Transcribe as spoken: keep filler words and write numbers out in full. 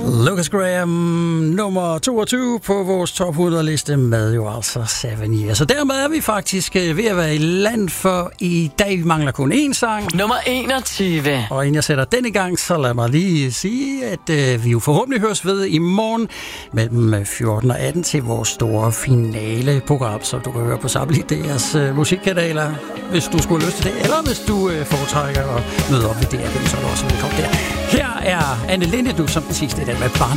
Lucas Graham, nummer toogtyve på vores top hundrede liste med jo altså Seven Years. Så dermed er vi faktisk ved at være i land, for i dag vi mangler kun én sang. Nummer enogtyve. Og inden jeg sætter den i gang, så lad mig lige sige, at øh, vi jo forhåbentlig høres ved i morgen mellem fjorten og atten til vores store finale-program, som du kan høre på samtlige deres øh, musikkanaler, hvis du skulle have lyst til det, eller hvis du øh, foretrækker at møde op ved D R, så er du også velkommen der. Her er Anne Lindet nu som den sidste i den med Barn